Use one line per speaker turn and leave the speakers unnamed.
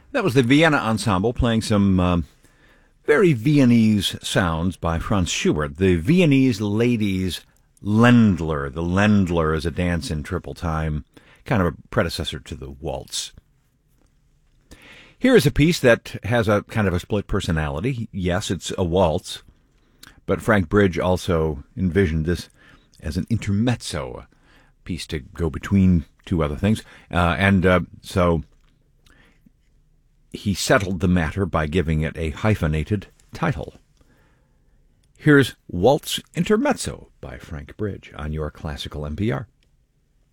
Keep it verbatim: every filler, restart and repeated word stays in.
That was the Vienna Ensemble playing some um, very Viennese sounds by Franz Schubert. The Viennese Ladies Ländler. The Ländler is a dance in triple time, kind of a predecessor to the waltz. Here is a piece that has a kind of a split personality. Yes, it's a waltz, but Frank Bridge also envisioned this as an intermezzo, a piece to go between two other things. Uh, and uh, so he settled the matter by giving it a hyphenated title. Here's Waltz Intermezzo by Frank Bridge on your Classical N P R.